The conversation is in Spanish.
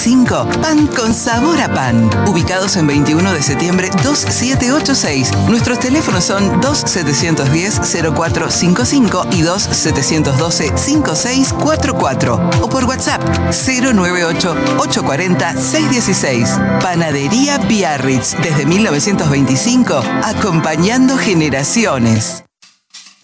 5. Pan con sabor a pan. Ubicados en 21 de septiembre 2786. Nuestros teléfonos son 2710-0455 y 2712-5644. O por WhatsApp 098-840-616. Panadería Biarritz. Desde 1925, acompañando generaciones.